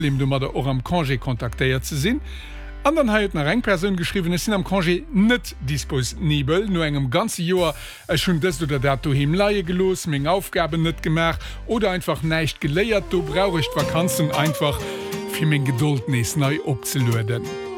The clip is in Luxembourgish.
du mat der auch am Congé kontaktéiert ze sinn. Andern hat nach eng Person geschrieben, es sind am Congé net disponibel, nur engem ganze Jahr schon das oder dat du him laie gelos, még Aufgaben net gemacht oder einfach neicht geleiert, du brauch ich Vakanzen einfach für min Geduld nees neu opzelöden.